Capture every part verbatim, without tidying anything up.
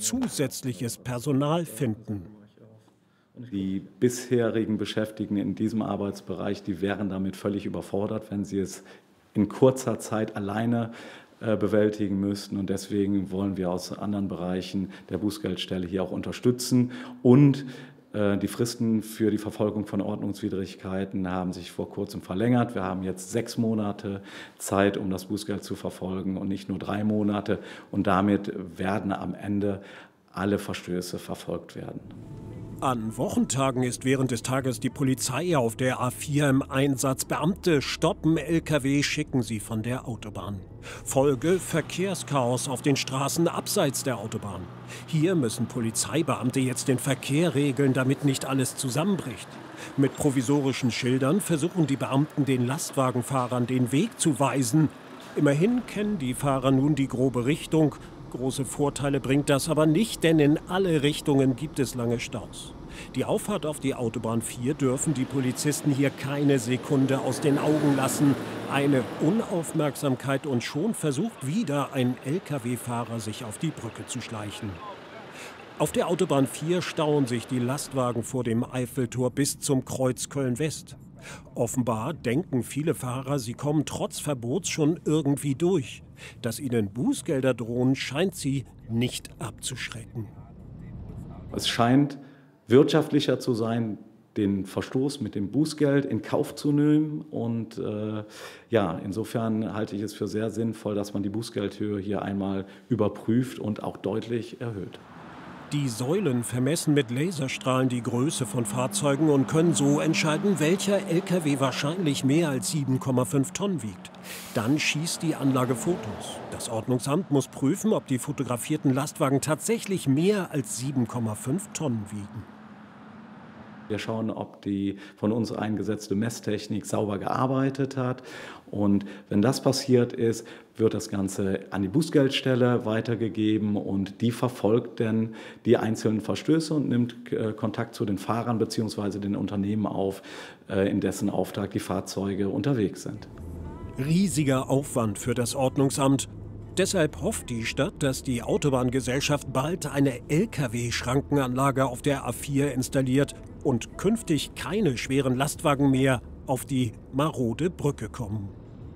zusätzliches Personal finden. Die bisherigen Beschäftigten in diesem Arbeitsbereich, die wären damit völlig überfordert, wenn sie es in kurzer Zeit alleine äh, bewältigen müssten. Und deswegen wollen wir aus anderen Bereichen der Bußgeldstelle hier auch unterstützen. Und äh, die Fristen für die Verfolgung von Ordnungswidrigkeiten haben sich vor kurzem verlängert. Wir haben jetzt sechs Monate Zeit, um das Bußgeld zu verfolgen und nicht nur drei Monate. Und damit werden am Ende alle Verstöße verfolgt werden. An Wochentagen ist während des Tages die Polizei auf der A vier im Einsatz. Beamte stoppen L K W, schicken sie von der Autobahn. Folge: Verkehrschaos auf den Straßen abseits der Autobahn. Hier müssen Polizeibeamte jetzt den Verkehr regeln, damit nicht alles zusammenbricht. Mit provisorischen Schildern versuchen die Beamten den Lastwagenfahrern den Weg zu weisen. Immerhin kennen die Fahrer nun die grobe Richtung. Große Vorteile bringt das aber nicht, denn in alle Richtungen gibt es lange Staus. Die Auffahrt auf die Autobahn vier dürfen die Polizisten hier keine Sekunde aus den Augen lassen. Eine Unaufmerksamkeit und schon versucht wieder ein L K W-Fahrer, sich auf die Brücke zu schleichen. Auf der Autobahn vier stauen sich die Lastwagen vor dem Eiffeltor bis zum Kreuz Köln-West. Offenbar denken viele Fahrer, sie kommen trotz Verbots schon irgendwie durch. Dass ihnen Bußgelder drohen, scheint sie nicht abzuschrecken. Es scheint wirtschaftlicher zu sein, den Verstoß mit dem Bußgeld in Kauf zu nehmen. Und äh, ja, insofern halte ich es für sehr sinnvoll, dass man die Bußgeldhöhe hier einmal überprüft und auch deutlich erhöht. Die Säulen vermessen mit Laserstrahlen die Größe von Fahrzeugen und können so entscheiden, welcher L K W wahrscheinlich mehr als sieben Komma fünf Tonnen wiegt. Dann schießt die Anlage Fotos. Das Ordnungsamt muss prüfen, ob die fotografierten Lastwagen tatsächlich mehr als sieben Komma fünf Tonnen wiegen. Wir schauen, ob die von uns eingesetzte Messtechnik sauber gearbeitet hat. Und wenn das passiert ist, wird das Ganze an die Bußgeldstelle weitergegeben und die verfolgt dann die einzelnen Verstöße und nimmt äh, Kontakt zu den Fahrern bzw. den Unternehmen auf, äh, in dessen Auftrag die Fahrzeuge unterwegs sind. Riesiger Aufwand für das Ordnungsamt. Deshalb hofft die Stadt, dass die Autobahngesellschaft bald eine L K W-Schrankenanlage auf der A vier installiert und künftig keine schweren Lastwagen mehr auf die marode Brücke kommen.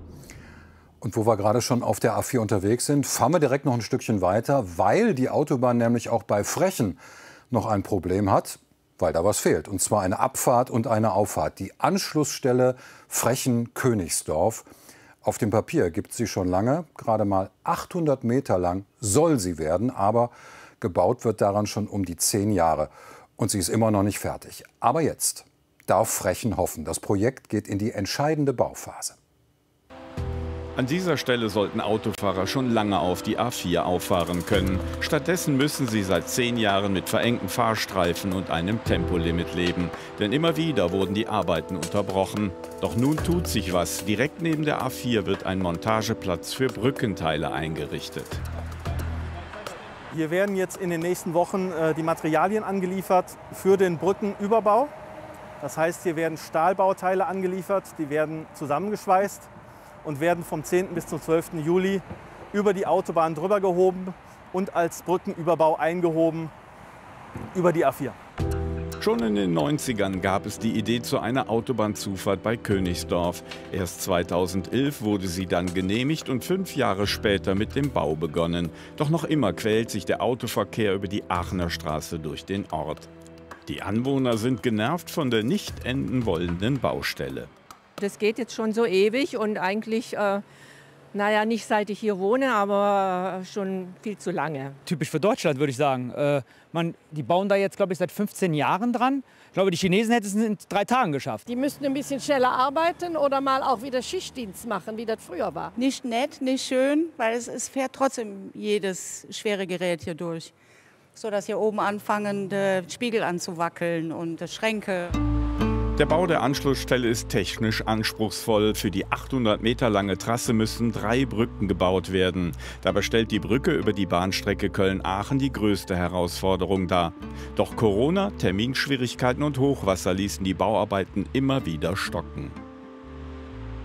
Und wo wir gerade schon auf der A vier unterwegs sind, fahren wir direkt noch ein Stückchen weiter, weil die Autobahn nämlich auch bei Frechen noch ein Problem hat, weil da was fehlt. Und zwar eine Abfahrt und eine Auffahrt. Die Anschlussstelle Frechen-Königsdorf. Auf dem Papier gibt es sie schon lange, gerade mal achthundert Meter lang soll sie werden, aber gebaut wird daran schon um die zehn Jahre. Und sie ist immer noch nicht fertig. Aber jetzt darf Frechen hoffen. Das Projekt geht in die entscheidende Bauphase. An dieser Stelle sollten Autofahrer schon lange auf die A vier auffahren können. Stattdessen müssen sie seit zehn Jahren mit verengten Fahrstreifen und einem Tempolimit leben. Denn immer wieder wurden die Arbeiten unterbrochen. Doch nun tut sich was. Direkt neben der A vier wird ein Montageplatz für Brückenteile eingerichtet. Hier werden jetzt in den nächsten Wochen äh, die Materialien angeliefert für den Brückenüberbau. Das heißt, hier werden Stahlbauteile angeliefert, die werden zusammengeschweißt und werden vom zehnten bis zum zwölften Juli über die Autobahn drüber gehoben und als Brückenüberbau eingehoben über die A vier. Schon in den neunzigern gab es die Idee zu einer Autobahnzufahrt bei Königsdorf. Erst zweitausendelf wurde sie dann genehmigt und fünf Jahre später mit dem Bau begonnen. Doch noch immer quält sich der Autoverkehr über die Aachener Straße durch den Ort. Die Anwohner sind genervt von der nicht enden wollenden Baustelle. Das geht jetzt schon so ewig und eigentlich, äh, naja, nicht seit ich hier wohne, aber schon viel zu lange. Typisch für Deutschland, würde ich sagen. Äh, man, die bauen da jetzt, glaube ich, seit fünfzehn Jahren dran. Ich glaube, die Chinesen hätten es in drei Tagen geschafft. Die müssten ein bisschen schneller arbeiten oder mal auch wieder Schichtdienst machen, wie das früher war. Nicht nett, nicht schön, weil es, es fährt trotzdem jedes schwere Gerät hier durch. So dass hier oben anfangen, die Spiegel anzuwackeln und die Schränke. Der Bau der Anschlussstelle ist technisch anspruchsvoll. Für die achthundert Meter lange Trasse müssen drei Brücken gebaut werden. Dabei stellt die Brücke über die Bahnstrecke Köln-Aachen die größte Herausforderung dar. Doch Corona, Terminschwierigkeiten und Hochwasser ließen die Bauarbeiten immer wieder stocken.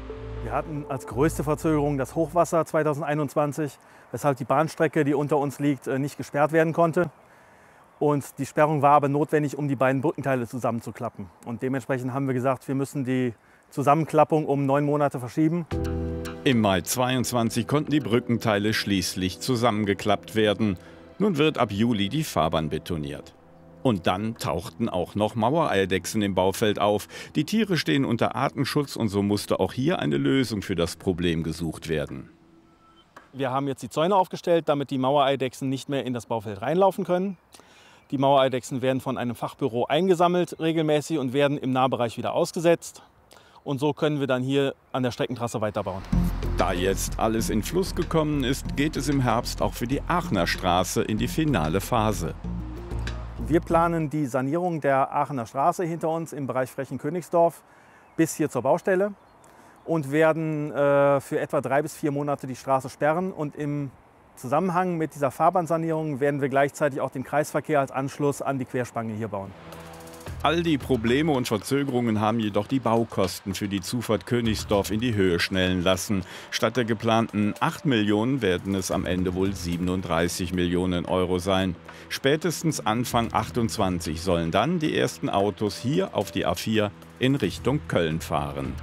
Wir hatten als größte Verzögerung das Hochwasser zweitausendeinundzwanzig, weshalb die Bahnstrecke, die unter uns liegt, nicht gesperrt werden konnte. Und die Sperrung war aber notwendig, um die beiden Brückenteile zusammenzuklappen. Und dementsprechend haben wir gesagt, wir müssen die Zusammenklappung um neun Monate verschieben. Im Mai zweiundzwanzig konnten die Brückenteile schließlich zusammengeklappt werden. Nun wird ab Juli die Fahrbahn betoniert. Und dann tauchten auch noch Mauereidechsen im Baufeld auf. Die Tiere stehen unter Artenschutz und so musste auch hier eine Lösung für das Problem gesucht werden. Wir haben jetzt die Zäune aufgestellt, damit die Mauereidechsen nicht mehr in das Baufeld reinlaufen können. Die Mauereidechsen werden von einem Fachbüro eingesammelt regelmäßig und werden im Nahbereich wieder ausgesetzt. Und so können wir dann hier an der Streckentrasse weiterbauen. Da jetzt alles in Fluss gekommen ist, geht es im Herbst auch für die Aachener Straße in die finale Phase. Wir planen die Sanierung der Aachener Straße hinter uns im Bereich Frechen-Königsdorf bis hier zur Baustelle und werden äh, für etwa drei bis vier Monate die Straße sperren. Und im Zusammenhang mit dieser Fahrbahnsanierung werden wir gleichzeitig auch den Kreisverkehr als Anschluss an die Querspange hier bauen. All die Probleme und Verzögerungen haben jedoch die Baukosten für die Zufahrt Königsdorf in die Höhe schnellen lassen. Statt der geplanten acht Millionen werden es am Ende wohl siebenunddreißig Millionen Euro sein. Spätestens Anfang achtundzwanzig sollen dann die ersten Autos hier auf die A vier in Richtung Köln fahren.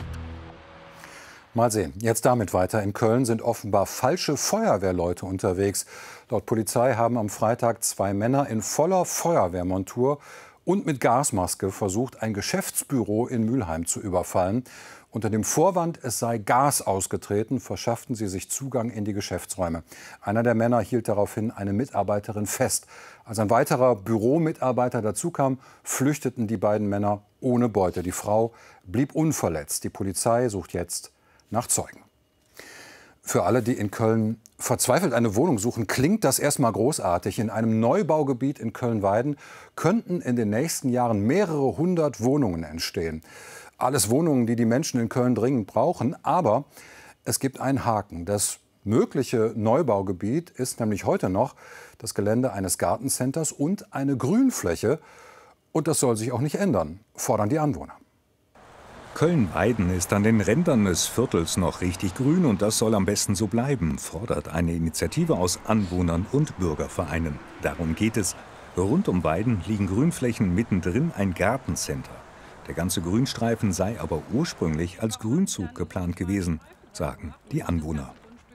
Mal sehen. Jetzt damit weiter. In Köln sind offenbar falsche Feuerwehrleute unterwegs. Laut Polizei haben am Freitag zwei Männer in voller Feuerwehrmontur und mit Gasmaske versucht, ein Geschäftsbüro in Mülheim zu überfallen. Unter dem Vorwand, es sei Gas ausgetreten, verschafften sie sich Zugang in die Geschäftsräume. Einer der Männer hielt daraufhin eine Mitarbeiterin fest. Als ein weiterer Büromitarbeiter dazukam, flüchteten die beiden Männer ohne Beute. Die Frau blieb unverletzt. Die Polizei sucht jetzt nach Zeugen. Für alle, die in Köln verzweifelt eine Wohnung suchen, klingt das erstmal großartig. In einem Neubaugebiet in Köln-Weiden könnten in den nächsten Jahren mehrere hundert Wohnungen entstehen. Alles Wohnungen, die die Menschen in Köln dringend brauchen. Aber es gibt einen Haken. Das mögliche Neubaugebiet ist nämlich heute noch das Gelände eines Gartencenters und eine Grünfläche. Und das soll sich auch nicht ändern, fordern die Anwohner. Köln-Weiden ist an den Rändern des Viertels noch richtig grün und das soll am besten so bleiben, fordert eine Initiative aus Anwohnern und Bürgervereinen. Darum geht es. Rund um Weiden liegen Grünflächen, mittendrin ein Gartencenter. Der ganze Grünstreifen sei aber ursprünglich als Grünzug geplant gewesen, sagen die Anwohner.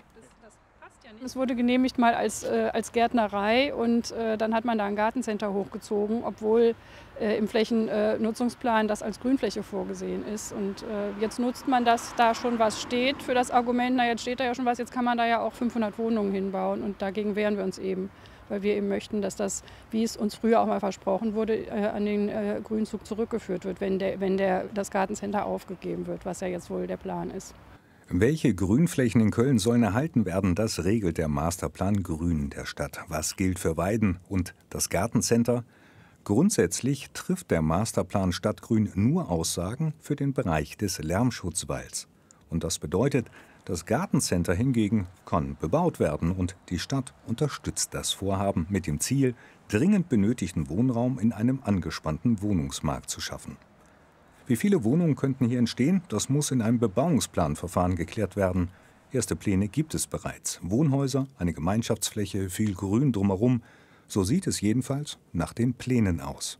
Es wurde genehmigt mal als, äh, als Gärtnerei und äh, dann hat man da ein Gartencenter hochgezogen, obwohl äh, im Flächennutzungsplan das als Grünfläche vorgesehen ist. Und äh, jetzt nutzt man das, da schon was steht für das Argument, na jetzt steht da ja schon was, jetzt kann man da ja auch fünfhundert Wohnungen hinbauen und dagegen wehren wir uns eben. Weil wir eben möchten, dass das, wie es uns früher auch mal versprochen wurde, äh, an den äh, Grünzug zurückgeführt wird, wenn, der, wenn der, das Gartencenter aufgegeben wird, was ja jetzt wohl der Plan ist. Welche Grünflächen in Köln sollen erhalten werden, das regelt der Masterplan Grün der Stadt. Was gilt für Weiden und das Gartencenter? Grundsätzlich trifft der Masterplan Stadtgrün nur Aussagen für den Bereich des Lärmschutzwalls. Und das bedeutet, das Gartencenter hingegen kann bebaut werden und die Stadt unterstützt das Vorhaben mit dem Ziel, dringend benötigten Wohnraum in einem angespannten Wohnungsmarkt zu schaffen. Wie viele Wohnungen könnten hier entstehen? Das muss in einem Bebauungsplanverfahren geklärt werden. Erste Pläne gibt es bereits. Wohnhäuser, eine Gemeinschaftsfläche, viel Grün drumherum. So sieht es jedenfalls nach den Plänen aus.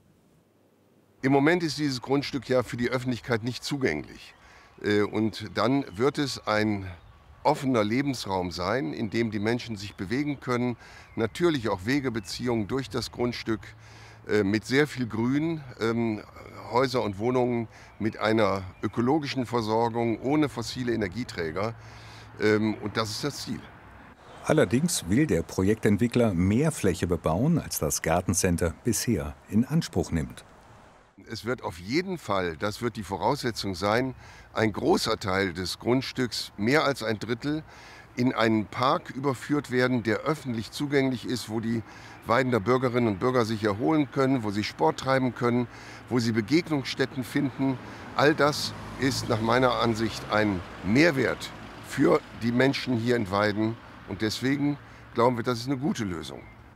Im Moment ist dieses Grundstück ja für die Öffentlichkeit nicht zugänglich. Und dann wird es ein offener Lebensraum sein, in dem die Menschen sich bewegen können. Natürlich auch Wegebeziehungen durch das Grundstück mit sehr viel Grün. Häuser und Wohnungen mit einer ökologischen Versorgung ohne fossile Energieträger. Und das ist das Ziel. Allerdings will der Projektentwickler mehr Fläche bebauen, als das Gartencenter bisher in Anspruch nimmt. Es wird auf jeden Fall, das wird die Voraussetzung sein, ein großer Teil des Grundstücks, mehr als ein Drittel, in einen Park überführt werden, der öffentlich zugänglich ist, wo die Weidener Bürgerinnen und Bürger sich erholen können, wo sie Sport treiben können, wo sie Begegnungsstätten finden. All das ist nach meiner Ansicht ein Mehrwert für die Menschen hier in Weiden. Und deswegen glauben wir, das ist eine gute Lösung.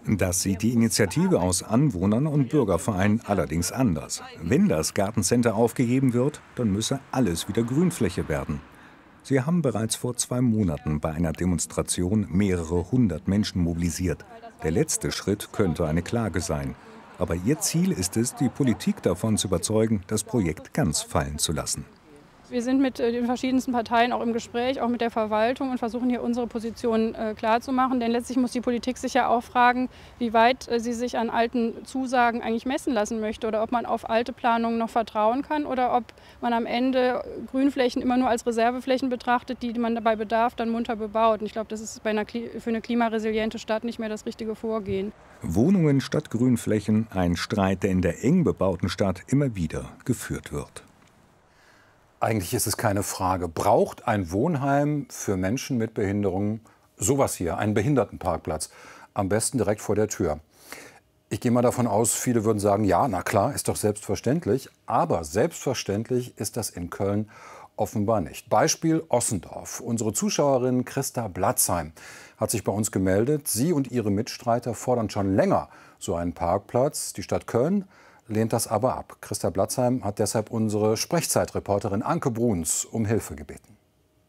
Das sieht die Initiative aus Anwohnern und Bürgervereinen allerdings anders. Wenn das Gartencenter aufgegeben wird, dann müsse alles wieder Grünfläche werden. Sie haben bereits vor zwei Monaten bei einer Demonstration mehrere hundert Menschen mobilisiert. Der letzte Schritt könnte eine Klage sein. Aber ihr Ziel ist es, die Politik davon zu überzeugen, das Projekt ganz fallen zu lassen. Wir sind mit den verschiedensten Parteien auch im Gespräch, auch mit der Verwaltung, und versuchen hier unsere Position äh, klarzumachen. Denn letztlich muss die Politik sich ja auch fragen, wie weit äh, sie sich an alten Zusagen eigentlich messen lassen möchte oder ob man auf alte Planungen noch vertrauen kann oder ob man am Ende Grünflächen immer nur als Reserveflächen betrachtet, die man bei Bedarf dann munter bebaut. Und ich glaube, das ist bei einer, für eine klimaresiliente Stadt nicht mehr das richtige Vorgehen. Wohnungen statt Grünflächen, ein Streit, der in der eng bebauten Stadt immer wieder geführt wird. Eigentlich ist es keine Frage. Braucht ein Wohnheim für Menschen mit Behinderungen sowas hier, einen Behindertenparkplatz? Am besten direkt vor der Tür. Ich gehe mal davon aus, viele würden sagen, ja, na klar, ist doch selbstverständlich. Aber selbstverständlich ist das in Köln offenbar nicht. Beispiel Ossendorf. Unsere Zuschauerin Christa Blatzheim hat sich bei uns gemeldet. Sie und ihre Mitstreiter fordern schon länger so einen Parkplatz. Die Stadt Köln lehnt das aber ab. Christa Blatzheim hat deshalb unsere Sprechzeitreporterin Anke Bruns um Hilfe gebeten.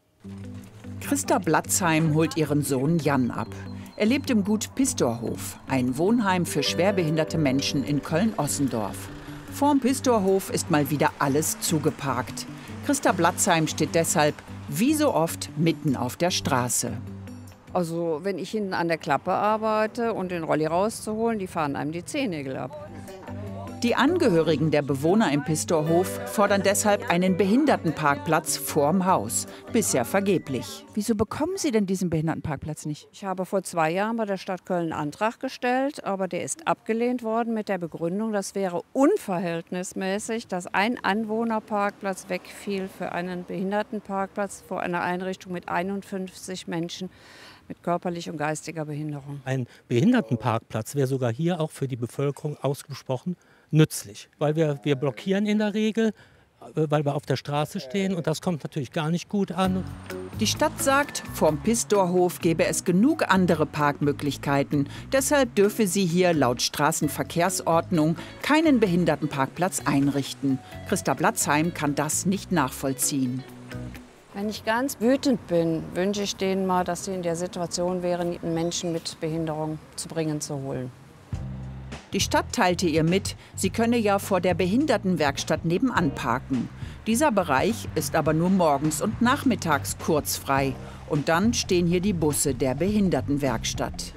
Christa Blatzheim holt ihren Sohn Jan ab. Er lebt im Gut Pistorhof, ein Wohnheim für schwerbehinderte Menschen in Köln-Ossendorf. Vorm Pistorhof ist mal wieder alles zugeparkt. Christa Blatzheim steht deshalb, wie so oft, mitten auf der Straße. Also wenn ich hinten an der Klappe arbeite und den Rolli rauszuholen, die fahren einem die Zehennägel ab. Die Angehörigen der Bewohner im Pistorhof fordern deshalb einen Behindertenparkplatz vorm Haus. Bisher vergeblich. Wieso bekommen Sie denn diesen Behindertenparkplatz nicht? Ich habe vor zwei Jahren bei der Stadt Köln einen Antrag gestellt, aber der ist abgelehnt worden mit der Begründung, das wäre unverhältnismäßig, dass ein Anwohnerparkplatz wegfiel für einen Behindertenparkplatz vor einer Einrichtung mit einundfünfzig Menschen mit körperlicher und geistiger Behinderung. Ein Behindertenparkplatz wäre sogar hier auch für die Bevölkerung ausgesprochen nützlich, weil wir, wir blockieren in der Regel, weil wir auf der Straße stehen, und das kommt natürlich gar nicht gut an. Die Stadt sagt, vorm Pistorhof gäbe es genug andere Parkmöglichkeiten. Deshalb dürfe sie hier laut Straßenverkehrsordnung keinen Behindertenparkplatz einrichten. Christa Blatzheim kann das nicht nachvollziehen. Wenn ich ganz wütend bin, wünsche ich denen mal, dass sie in der Situation wären, einen Menschen mit Behinderung zu bringen, zu holen. Die Stadt teilte ihr mit, sie könne ja vor der Behindertenwerkstatt nebenan parken. Dieser Bereich ist aber nur morgens und nachmittags kurz frei. Und dann stehen hier die Busse der Behindertenwerkstatt.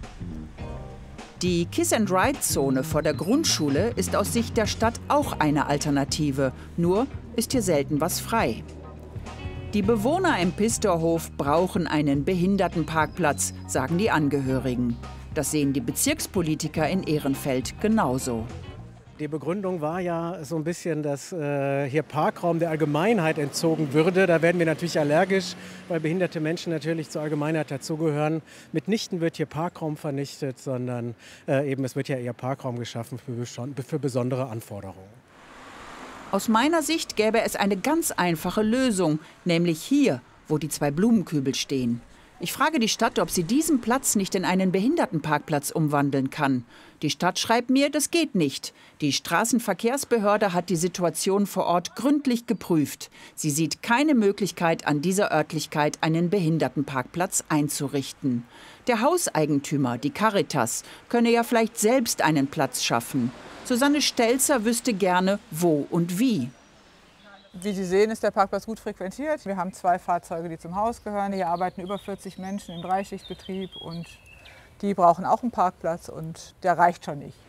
Die Kiss-and-Ride-Zone vor der Grundschule ist aus Sicht der Stadt auch eine Alternative. Nur ist hier selten was frei. Die Bewohner im Pistorhof brauchen einen Behindertenparkplatz, sagen die Angehörigen. Das sehen die Bezirkspolitiker in Ehrenfeld genauso. Die Begründung war ja so ein bisschen, dass äh, hier Parkraum der Allgemeinheit entzogen würde. Da werden wir natürlich allergisch, weil behinderte Menschen natürlich zur Allgemeinheit dazugehören. Mitnichten wird hier Parkraum vernichtet, sondern äh, eben es wird ja eher Parkraum geschaffen für, für besondere Anforderungen. Aus meiner Sicht gäbe es eine ganz einfache Lösung, nämlich hier, wo die zwei Blumenkübel stehen. Ich frage die Stadt, ob sie diesen Platz nicht in einen Behindertenparkplatz umwandeln kann. Die Stadt schreibt mir, das geht nicht. Die Straßenverkehrsbehörde hat die Situation vor Ort gründlich geprüft. Sie sieht keine Möglichkeit, an dieser Örtlichkeit einen Behindertenparkplatz einzurichten. Der Hauseigentümer, die Caritas, könne ja vielleicht selbst einen Platz schaffen. Susanne Stelzer wüsste gerne, wo und wie. Wie Sie sehen, ist der Parkplatz gut frequentiert. Wir haben zwei Fahrzeuge, die zum Haus gehören. Hier arbeiten über vierzig Menschen im Dreischichtbetrieb und die brauchen auch einen Parkplatz und der reicht schon nicht.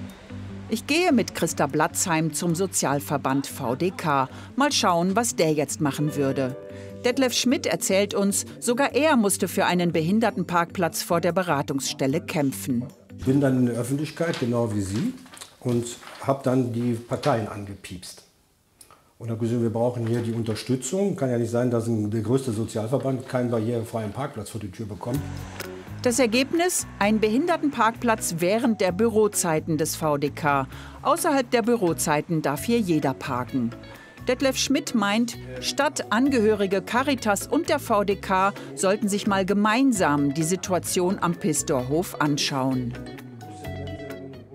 Ich gehe mit Christa Blatzheim zum Sozialverband V D K. Mal schauen, was der jetzt machen würde. Detlef Schmidt erzählt uns, sogar er musste für einen Behindertenparkplatz vor der Beratungsstelle kämpfen. Ich bin dann in der Öffentlichkeit, genau wie Sie, und habe dann die Parteien angepiepst. Und habe gesagt, wir brauchen hier die Unterstützung. Kann ja nicht sein, dass ein, der größte Sozialverband keinen barrierefreien Parkplatz vor die Tür bekommt. Das Ergebnis? Ein Behindertenparkplatz während der Bürozeiten des V D K. Außerhalb der Bürozeiten darf hier jeder parken. Detlef Schmidt meint, Stadt, Angehörige, Caritas und der V D K sollten sich mal gemeinsam die Situation am Pistorhof anschauen.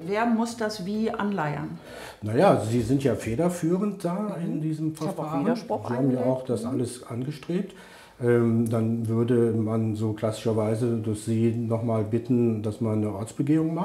wer muss das wie anleiern? Naja, Sie sind ja federführend da in diesem Ich habe auch Verfahren. Widerspruch Sie haben ja eingelegt. auch das alles angestrebt. Ähm, dann würde man so klassischerweise durch Sie nochmal bitten, dass man eine Ortsbegehung macht.